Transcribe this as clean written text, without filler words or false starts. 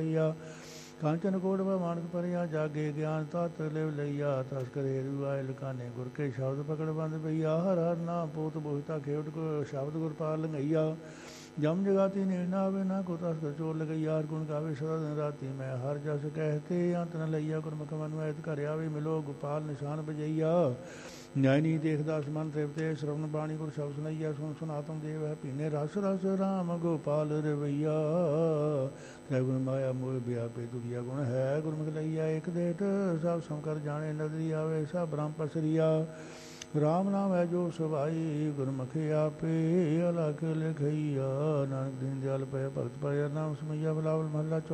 ਕਾਂਚਨ ਕੋੜਵਾ ਮਾਨਕ ਪਰਿਆ ਜਾਗੇ ਗਿਆਨ ਤਤ ਲਿਵ ਲਈਆ ਤਸ ਕਰੇ ਰੁਆਇ ਲਕਾਨੇ ਗੁਰ ਕੇ ਸ਼ਬਦ ਪਕੜ ਬੰਦ ਪਈਆ ਹਰ ਹਰ ਨਾਮ ਪੋਤ ਬੋਹਿਤਾ ਖੇਵਟ ਕੋ ਸ਼ਬਦ ਗੁਰ ਪਾਲ ਲੰਗਈਆ ਜਮ ਜਗਾਤੀ ਨੇੜਨਾ ਆਵੇ ਨਾ ਕੋ ਤਸ ਚੋਰ ਲਗਈਆ ਹਰ ਗੁਣ ਗਾਵੇ ਸਦਾ ਦਿਨ ਰਾਤੀ ਮੈਂ ਹਰ ਜਸ ਕਹਿਤੇ ਅੰਤ ਨ ਲਈਆ ਗੁਰਮੁਖ ਮਨ ਐਤ ਘਰ ਆਵੇ ਮਿਲੋ ਗੋਪਾਲ ਨਿਸ਼ਾਨ ਬਜਈਆ ਨਿਆਇ ਨਹੀਂ ਦੇਖਦਾ ਸਮਨ ਤ੍ਰਿਪਤੇ ਸ਼ਰਵਣ ਬਾਣੀ ਗੁਰ ਸ਼ਬਦ ਸੁਣਈਆ ਸੁਣ ਸੁਨਾਤਮ ਦੇਵ ਹੈ ਪੀਨੇ ਰਸ ਰਸ ਰਾਮ ਗੋਪਾਲ ਰਵਈਆ ਤ੍ਰੈ ਗੁਣ ਮਾਇਆ ਮੋਹ ਵਿਆਪੇ ਦੁਰੀਆ ਗੁਣ ਹੈ ਗੁਰਮੁਖ ਲਈਆ ਇੱਕ ਦੇਟ ਸਭ ਸੰਕਰ ਜਾਣੇ ਨਦਰੀ ਆਵੇ ਸਭ ਬ੍ਰਹਮ ਪਸਰੀਆ ਰਾਮ ਨਾਮ ਹੈ ਜੋ ਸਵਾਈ ਗੁਰਮੁਖ ਆਪੇ ਅਲਖ ਲਿਖਈਆ ਨਾਨਕ ਦੀਨ ਦਿਆਲ ਪਏ ਭਗਤ ਪਾਇਆ ਨਾਮ ਸਮਈਆ ਬਲਾਵਲ ਮਹੱਲਾ